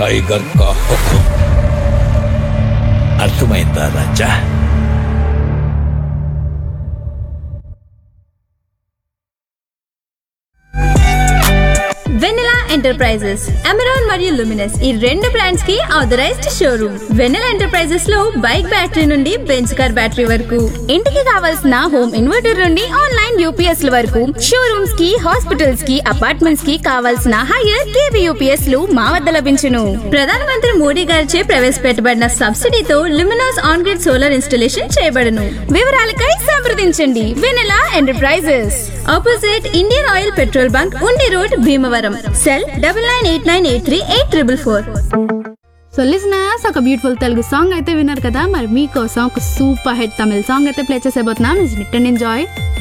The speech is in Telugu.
टाइगर का हुक्म। अर्थమైందా राजा? వెన్నెలా ఎంటర్ప్రైజెస్, అమెరాన్ మరియు లుమినస్ ఈ రెండు బ్రాండ్స్ కి ఆథరైజ్డ్ షోరూమ్. వెన్నెలా ఎంటర్ప్రైజెస్ లో బైక్ బ్యాటరీ నుండి బెంచ్ కార్ బ్యాటరీ వరకు, ఇంటికి కావాల్సిన హోమ్ ఇన్వర్టర్ నుండి ఆన్లైన్ యూపీఎస్ ల వరకు, షోరూమ్స్ కి, హాస్పిటల్స్ కి, అపార్ట్మెంట్స్ కి కావాల్సిన హైయర్ కేవీ యూపీఎస్ లు మా వద్ద లభించును. ప్రధానమంత్రి మోడీ గారిచే ప్రవేశపెట్టబడిన సబ్సిడీతో Luminous on grid solar installation చేయబడును. వివరాలకై సంప్రదించండి వెన్నెలా enterprises, opposite Indian oil petrol bunk, ఉండి road, Bhimavaram. Cell 9989838444. So listeners, ఒక బ్యూటిఫుల్ తెలుగు సాంగ్ అయితే విన్నారు కదా. మరి మీకోసం ఒక సూపర్ హిట్ తమిళ సాంగ్ అయితే ప్లే చేసేబోతున్నాం. ఎంజాయ్.